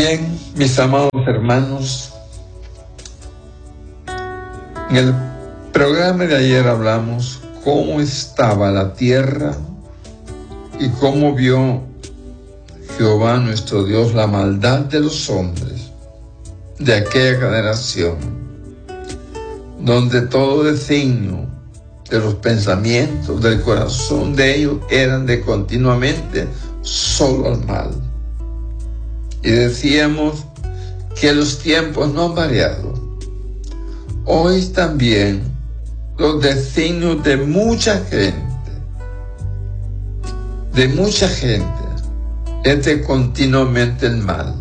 Bien, mis amados hermanos, en el programa de ayer hablamos cómo estaba la tierra y cómo vio Jehová nuestro Dios la maldad de los hombres de aquella generación, donde todo designio de los pensamientos del corazón de ellos eran de continuamente solo al mal. Y decíamos que los tiempos no han variado. Hoy también los designios de mucha gente es de continuamente el mal.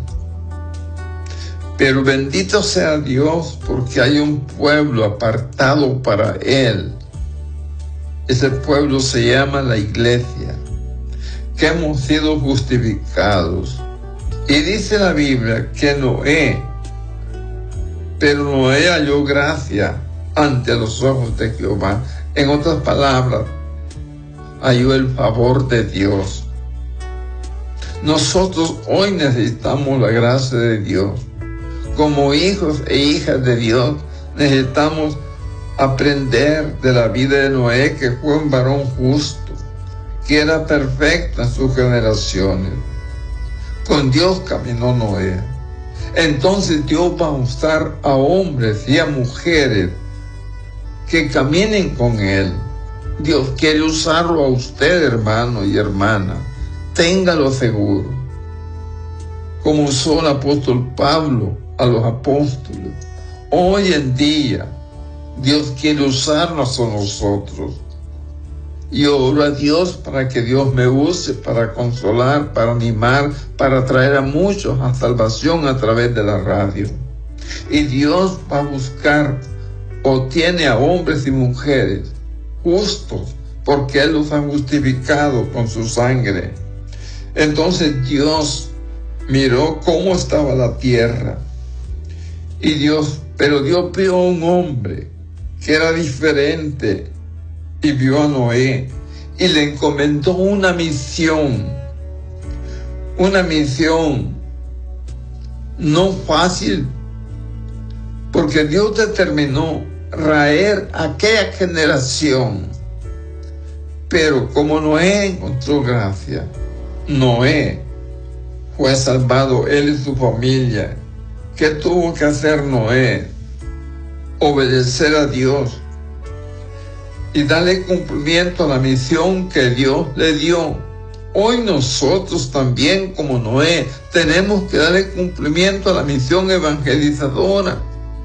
Pero bendito sea Dios, porque hay un pueblo apartado para Él. Ese pueblo se llama la iglesia, que hemos sido justificados. Y dice la Biblia que Noé halló gracia ante los ojos de Jehová. En otras palabras, halló el favor de Dios. Nosotros hoy necesitamos la gracia de Dios. Como hijos e hijas de Dios, necesitamos aprender de la vida de Noé, que fue un varón justo, que era perfecto en sus generaciones. Con Dios caminó Noé. Entonces Dios va a usar a hombres y a mujeres que caminen con Él. Dios quiere usarlo a usted, hermano y hermana. Téngalo seguro. Como usó el apóstol Pablo a los apóstoles. Hoy en día, Dios quiere usarnos a nosotros. Y oro a Dios para que Dios me use para consolar, para animar, para traer a muchos a salvación a través de la radio. Y Dios va a buscar o tiene a hombres y mujeres justos, porque Él los ha justificado con su sangre. Entonces Dios miró cómo estaba la tierra. Pero Dios vio a un hombre que era diferente. Y vio a Noé y le encomendó una misión no fácil, porque Dios determinó raer aquella generación. Pero como Noé encontró gracia, Noé fue salvado, él y su familia. ¿Qué tuvo que hacer Noé? Obedecer a Dios y darle cumplimiento a la misión que Dios le dio. Hoy nosotros también, como Noé, tenemos que darle cumplimiento a la misión evangelizadora.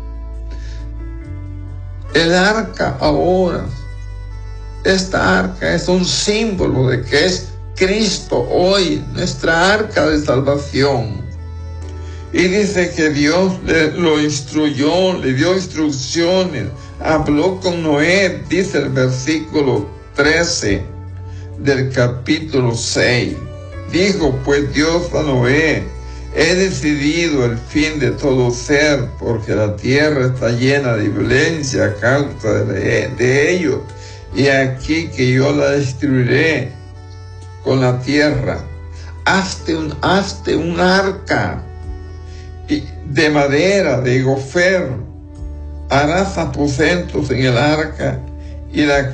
El arca ahora, esta arca es un símbolo de que es Cristo hoy, nuestra arca de salvación. Y dice que Dios lo instruyó, le dio instrucciones, habló con Noé, dice el versículo 13 del capítulo 6. Dijo pues Dios a Noé: he decidido el fin de todo ser, porque la tierra está llena de violencia a causa de ellos. Y aquí que yo la destruiré con la tierra. Hazte un arca de madera, de gofer. Harás aposentos en el arca y la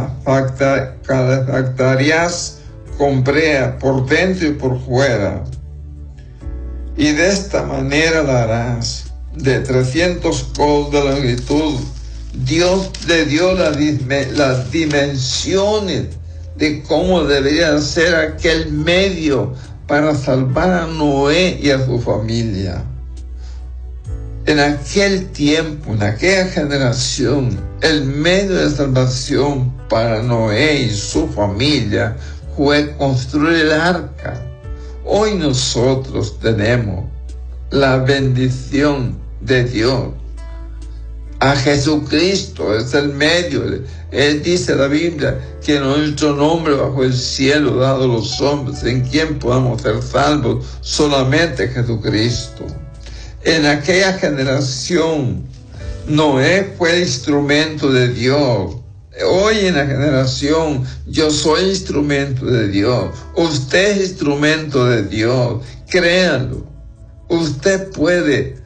calefactarías con brea por dentro y por fuera. Y de esta manera la harás, de 300 codos de longitud. Dios le dio las dimensiones de cómo debería ser aquel medio para salvar a Noé y a su familia. En aquel tiempo, en aquella generación, el medio de salvación para Noé y su familia fue construir el arca. Hoy nosotros tenemos la bendición de Dios. A Jesucristo es el medio. Él dice la Biblia que no hay otro nombre bajo el cielo dado a los hombres en quien podamos ser salvos, solamente Jesucristo. En aquella generación, Noé fue el instrumento de Dios. Hoy en la generación, yo soy instrumento de Dios. Usted es instrumento de Dios. Créanlo. Usted puede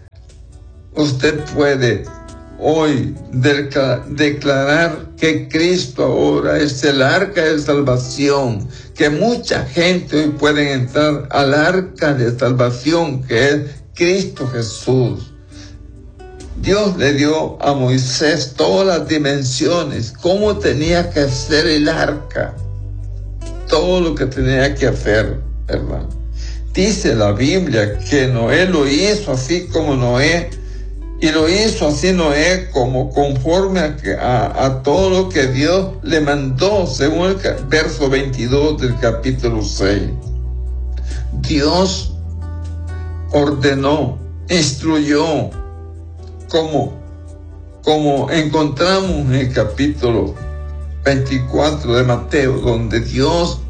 hoy declarar que Cristo ahora es el arca de salvación, que mucha gente hoy puede entrar al arca de salvación que es Cristo Jesús. Dios le dio a Moisés todas las dimensiones, cómo tenía que hacer el arca, todo lo que tenía que hacer, ¿verdad? Dice la Biblia que Noé lo hizo así como Noé, y lo hizo así Noé como conforme a todo lo que Dios le mandó, según el verso 22 del capítulo 6. Dios ordenó, instruyó, como encontramos en el capítulo 24 de Mateo, donde Dios,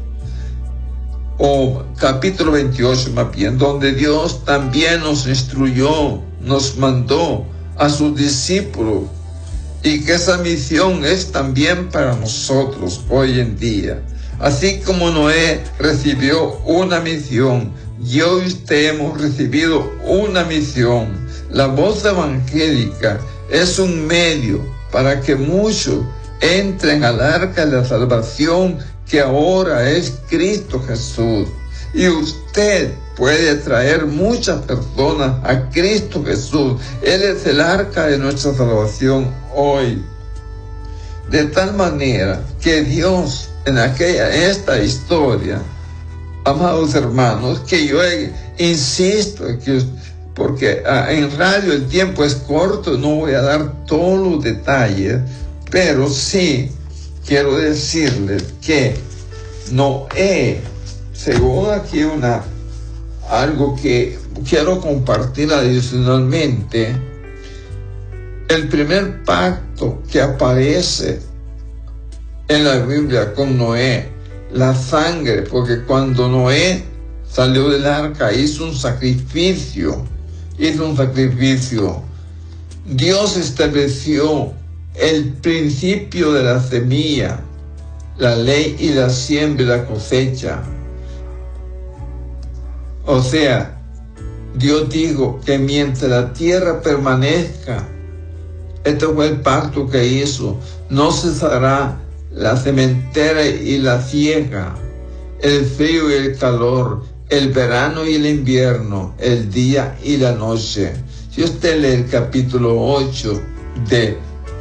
o capítulo 28 más bien, donde Dios también nos instruyó, nos mandó a sus discípulos, y que esa misión es también para nosotros hoy en día. Así como Noé recibió una misión, yo y usted hemos recibido una misión. La voz evangélica es un medio para que muchos entren al arca de la salvación que ahora es Cristo Jesús. Y usted puede traer muchas personas a Cristo Jesús. Él es el arca de nuestra salvación hoy. De tal manera que Dios en esta historia, amados hermanos, que yo insisto, porque en radio el tiempo es corto, no voy a dar todos los detalles, pero sí quiero decirles que Noé, según aquí algo que quiero compartir adicionalmente, el primer pacto que aparece en la Biblia con Noé, la sangre, porque cuando Noé salió del arca hizo un sacrificio. Dios estableció el principio de la semilla, la ley y la siembra y la cosecha. O sea, Dios dijo que mientras la tierra permanezca, este fue el pacto que hizo, no cesará la sementera y la siega, el frío y el calor, el verano y el invierno, el día y la noche. Si usted lee el capítulo 8 de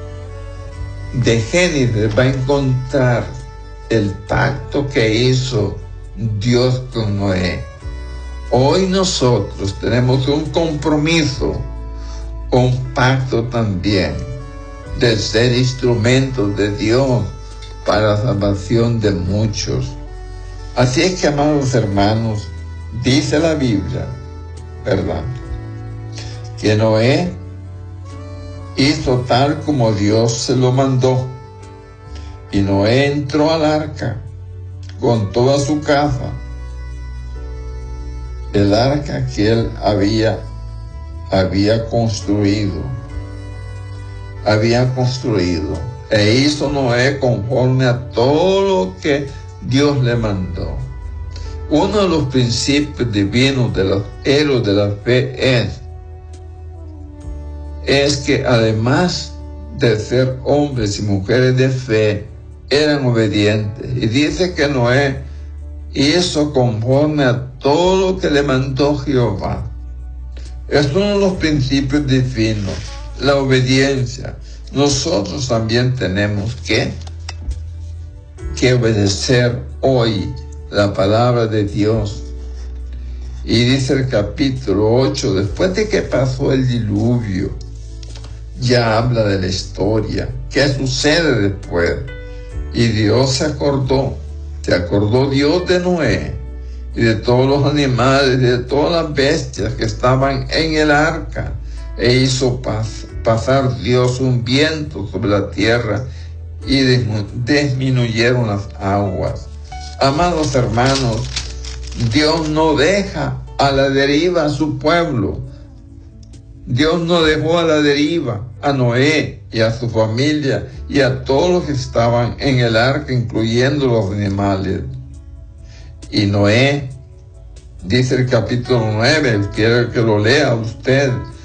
Génesis, va a encontrar el pacto que hizo Dios con Noé. Hoy nosotros tenemos un compromiso, un pacto también, de ser instrumentos de Dios para la salvación de muchos. Así es que, amados hermanos, dice la Biblia, ¿verdad?, que Noé hizo tal como Dios se lo mandó. Y Noé entró al arca con toda su casa, el arca que él había construido. E hizo Noé conforme a todo lo que Dios le mandó. Uno de los principios divinos de los héroes de la fe es que además de ser hombres y mujeres de fe, eran obedientes. Y dice que Noé hizo conforme a todo lo que le mandó Jehová. Es uno de los principios divinos, la obediencia. Nosotros también tenemos que obedecer hoy la palabra de Dios. Y dice el capítulo 8, después de que pasó el diluvio, ya habla de la historia, qué sucede después. Y Dios se acordó Dios de Noé y de todos los animales y de todas las bestias que estaban en el arca, e hizo pasar Dios un viento sobre la tierra y disminuyeron las aguas. Amados hermanos, Dios no deja a la deriva a su pueblo. Dios no dejó a la deriva a Noé y a su familia y a todos los que estaban en el arca, incluyendo los animales. Y Noé Dice el capítulo 9, quiero que lo lea usted.